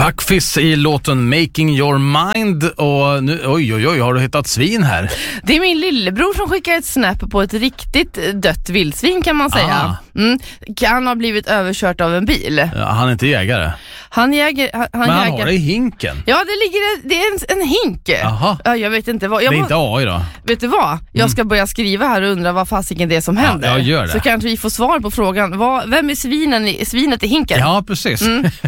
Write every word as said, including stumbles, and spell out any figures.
Hackfiss i låten Making Your Mind. Och nu, oj, oj, oj, har du hittat svin här? Det är min lillebror som skickar ett snap på ett riktigt dött vildsvin, kan man säga. Mm. Han har blivit överkört av en bil. Ja, han är inte jägare. Han jäger, han, han Men han jäger. har det i hinken. Ja, det ligger det är en, en hink. Jaha. Ja, jag vet inte vad. Jag Det är må, inte A I då? vet du vad? Jag ska börja skriva här och undra vad fasiken det är som händer. Ja, jag gör det. Så kanske vi får svar på frågan. Vad, vem är svinen i, svinet i hinken? Ja, precis. Mm.